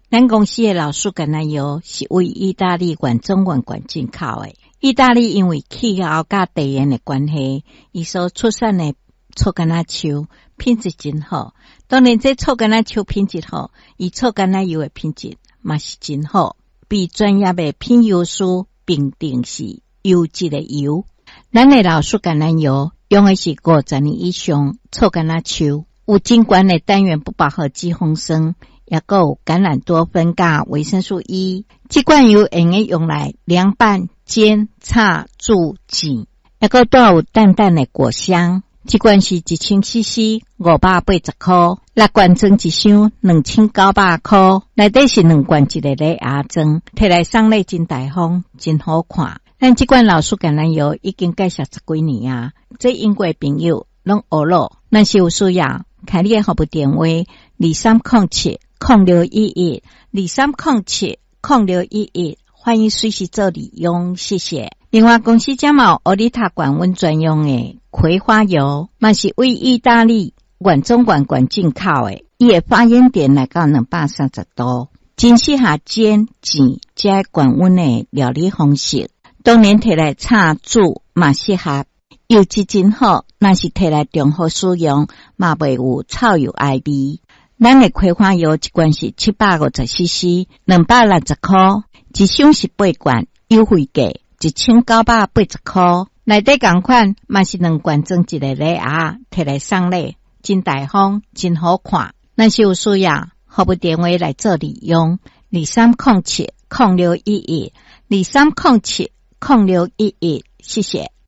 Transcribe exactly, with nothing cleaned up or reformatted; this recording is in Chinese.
咱公司的老树橄榄油是为意大利原装原罐进口的。意大利因为气候甲地缘的关系，伊所出产的臭橄榄树品质真好。当然，这臭橄榄树品质好，伊臭橄榄油的品质嘛是真好，被专业的品油师评定是优质的油。咱的老树橄榄油用的是五十年以上臭橄榄树，有真悬的单元不饱和脂肪酸，也够有橄榄多酚加维生素 E。这罐油用来用来凉拌、煎、炒、煮、煎，也够带有淡淡的果香。这罐是一千 C C， 五百八十块，六罐装一箱，两千九百块。内底是两罐一个礼盒装，摕来送礼真大方，真好看。咱这罐老树橄榄油已经介绍十几年啊，这英国朋友拢学了，咱是有需要，开你的服务电话二三零七零六一一二三零七零六一一，欢迎随时做利用，谢谢。另外，公司将有欧丽塔管温专用的葵花油，嘛是为意大利原装原罐进口的，伊的发烟点来到两百三十度，真适合煎、煎加管温的料理方式。当然，摕来炒煮嘛适合，油质真好，若是摕来中和使用，嘛袂有臭油爱味。咱的葵花油一罐是七百五十 C C， 两百六十块，一箱是八罐，优惠价一千九百八十块。内底同款嘛是两罐装一个礼盒，摕来送礼，真大方，真好看。咱是有需要，服务电话来做利用，二三零七零六一一二三零七零六一一，谢谢。